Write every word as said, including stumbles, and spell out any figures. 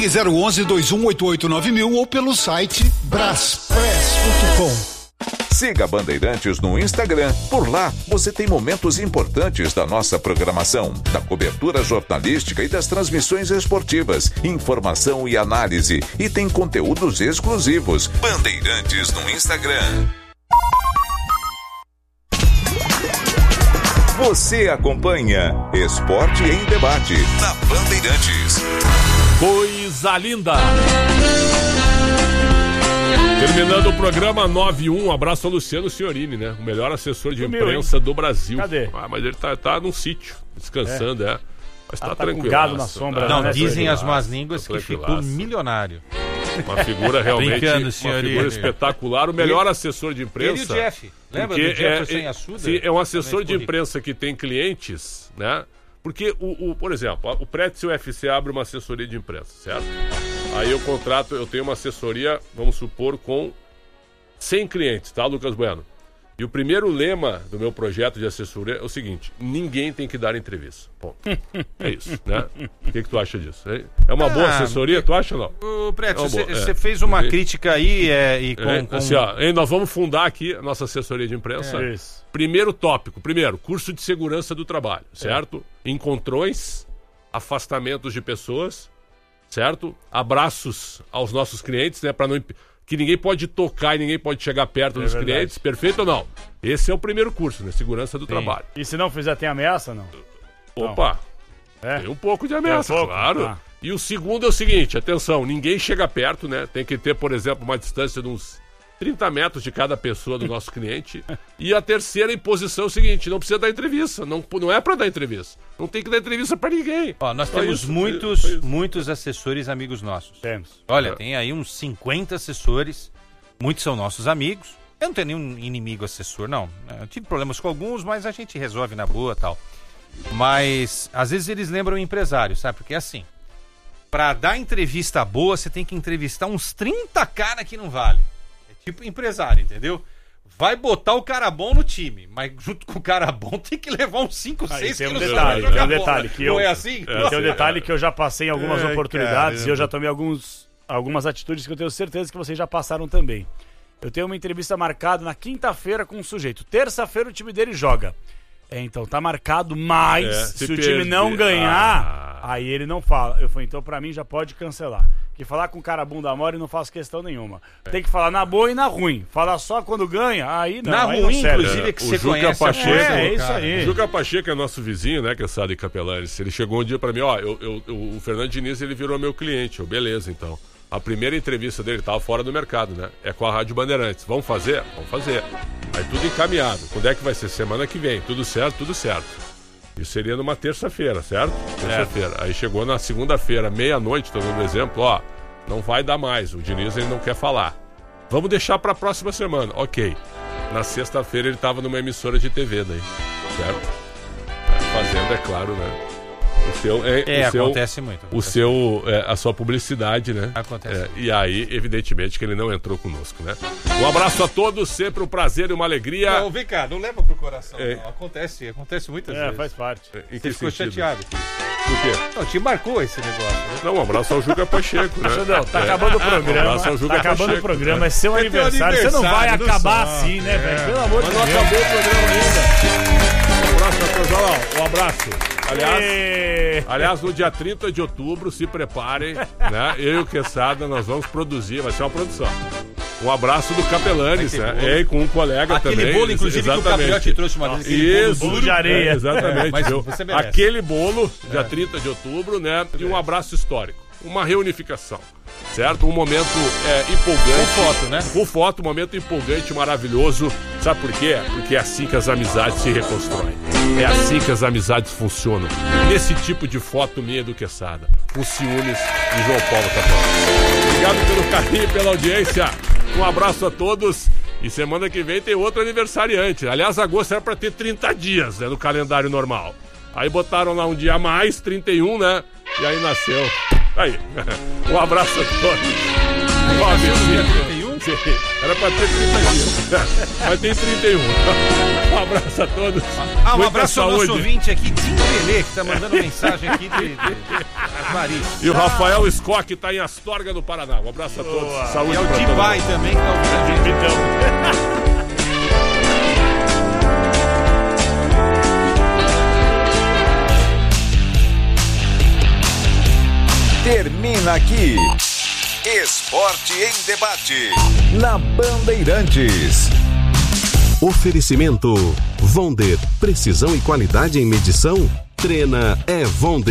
Ligue zero onze, dois um oito oito nove mil ou pelo site braspress ponto com. Siga Bandeirantes no Instagram. Por lá, você tem momentos importantes da nossa programação, da cobertura jornalística e das transmissões esportivas, informação e análise. E tem conteúdos exclusivos. Bandeirantes no Instagram. Você acompanha Esporte em Debate na Bandeirantes. Coisa linda! Terminando o programa nove um, um abraço ao Luciano Signorini, né? O melhor assessor de Sumiu, imprensa hein? do Brasil. Cadê? Ah, mas ele tá, tá num sítio, descansando, é. é. Mas tá, Ah, tá tranquilo. com gado na sombra, Não, né? dizem as Tranquilaço, más línguas tá que ficou tranquilaço. milionário. Uma figura realmente, Brincando, uma senhorinha. figura espetacular, o melhor assessor de imprensa. Ele e o Jeff. Lembra porque do Jefferson é, Assuda? sim, é um assessor de Também imprensa que tem clientes, né? Porque, o, o, por exemplo, o Pretzel U F C abre uma assessoria de imprensa, certo? Aí eu contrato, eu tenho uma assessoria, vamos supor, com cem clientes, tá, Lucas Bueno? E o primeiro lema do meu projeto de assessoria é o seguinte: ninguém tem que dar entrevista. Bom, é isso, né? O que, que tu acha disso? É uma boa Ah, assessoria, tu acha ou não? Ô, Preto, É uma você boa, é. fez uma Sim. crítica aí é, e com... É, com... assim, ó, hein, nós vamos fundar aqui a nossa assessoria de imprensa. É isso. Primeiro tópico, primeiro, curso de segurança do trabalho, certo? Encontrões, afastamentos de pessoas, certo? Abraços aos nossos clientes, né? Para não imp... que ninguém pode tocar e ninguém pode chegar perto É dos verdade. clientes, perfeito ou não? Esse é o primeiro curso, né? Segurança do trabalho. E se não fizer, tem ameaça, não? Opa, É? tem um pouco de ameaça, Tem um pouco? claro. Ah. E o segundo é o seguinte, atenção, ninguém chega perto, né? Tem que ter, por exemplo, uma distância de uns trinta metros de cada pessoa do nosso cliente. E a terceira imposição é o seguinte: não precisa dar entrevista, não, não é pra dar entrevista. Não tem que dar entrevista pra ninguém. Ó, nós Só temos isso, muitos, só isso. muitos assessores amigos nossos. Temos. Olha, É. tem aí uns cinquenta assessores, muitos são nossos amigos. Eu não tenho nenhum inimigo assessor, não. Eu tive problemas com alguns, mas a gente resolve na boa e tal. Mas, às vezes eles lembram o empresário, sabe? Porque é assim, pra dar entrevista boa, você tem que entrevistar uns trinta cara que não vale. É tipo empresário, entendeu? Vai botar o cara bom no time, mas junto com o cara bom tem que levar uns cinco, Ah, e seis tem que um não detalhe, sabem tem um jogar detalhe bola. que Não eu- é assim? É. Tem um detalhe que eu já passei em algumas Ai, oportunidades caramba. e eu já tomei alguns, algumas atitudes que eu tenho certeza que vocês já passaram também. Eu tenho uma entrevista marcada na quinta-feira com um sujeito. Terça-feira o time dele joga. É, então tá marcado, mas É, se, se o time perder- não ganhar, Ah. aí ele não fala. Eu falei, então pra mim já pode cancelar. Que falar com cara bunda mole não faço questão nenhuma. Tem que falar na boa e na ruim. Falar só quando ganha, aí não. Na aí ruim, não serve. inclusive, é que O você Juca conhece. Pacheco, a É, é música, isso cara. aí. O Juca Pacheco é nosso vizinho, né, que é Sado e Capelanes. Ele chegou um dia pra mim, ó, eu, eu- eu- o Fernando Diniz, ele virou meu cliente. Eu, beleza, então. A primeira entrevista dele tava fora do mercado, né? É com a Rádio Bandeirantes. Vamos fazer? Vamos fazer. Aí tudo encaminhado. Quando é que vai ser? Semana que vem. Tudo certo? Tudo certo. Isso seria numa terça-feira, certo? Terça-feira. Aí chegou na segunda-feira, meia-noite, tô dando um exemplo, ó. Não vai dar mais. O Diniz, ele não quer falar. Vamos deixar pra próxima semana. Ok. Na sexta-feira ele tava numa emissora de T V daí. Certo? É, fazendo, é claro, né? O seu, é, É, o seu, acontece muito. O acontece seu, é, a sua publicidade, né? Acontece. É, e aí, evidentemente, que ele não entrou conosco, né? Um abraço a todos, sempre um prazer e uma alegria. Não, vem cá, não leva pro coração. É. não. Acontece, acontece muitas É, vezes. faz parte. Em Você que ficou sentido? chateado. Por quê? Não, te marcou esse negócio, né? Não, um abraço ao Juca Pacheco, né? Xandão, tá É. acabando o Um programa. abraço ao Juca Tá acabando Pacheco, o programa, né? é seu É teu aniversário. Você não vai aniversário, acabar não assim, né, é. velho? Pelo amor de Mas não Deus. acabou o programa ainda. Um abraço a todos. Olha lá, um abraço. Aliás, E- aliás, no dia trinta de outubro, se preparem, né? Eu e o Quesada, nós vamos produzir, vai ser uma produção. Um abraço do Capelanes, Vai ter né? bolo. E com um colega Aquele também. bolo, inclusive, que o exatamente. Capriotti trouxe uma vez. aquele Isso, bolo bolo de areia. É, exatamente. É, mas viu? você merece. Aquele bolo, dia trinta de outubro, né? E um abraço histórico. Uma reunificação, certo? Um momento é, empolgante. Com foto, né? Com foto, um momento empolgante, maravilhoso. Sabe por quê? Porque é assim que as amizades se reconstroem. É assim que as amizades funcionam. Nesse tipo de foto minha do Quesada. Com ciúmes de João Paulo Capão. Obrigado pelo carinho e pela audiência. Um abraço a todos. E semana que vem tem outro aniversariante. Aliás, agosto era pra ter trinta dias, né, no calendário normal. Aí botaram lá um dia a mais, trinta e um, né? E aí nasceu. Aí. Um abraço a todos. trinta e um? Sim, era pra ter trinta dias. Mas tem trinta e um. Um abraço a todos. Ah, um Muita abraço ao saúde. nosso ouvinte aqui, Tim Pelé, que tá mandando mensagem aqui de... de- Clarice. E o Rafael Scott tá em Astorga, no Paraná. Um abraço a todos. Boa. Saúde E é o pra todo Tibai mundo. também, que tá ouvindo. Então. Termina aqui. Esporte em debate. Na Bandeirantes. Oferecimento Vonder. Precisão e qualidade em medição? Trena é Vonder.